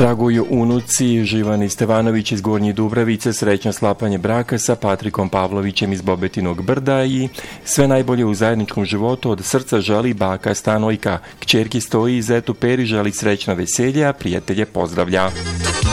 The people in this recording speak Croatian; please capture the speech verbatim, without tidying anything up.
Dragoj unuci, Živani Stevanović iz Gornje Dubravice, srećno sklapanje braka sa Patrikom Pavlovićem iz Bobetinog Brda i sve najbolje u zajedničkom životu od srca želi baka Stanojka. Kćerki Stoji i zetu Peri želi srećno veselje, a prijatelje pozdravlja.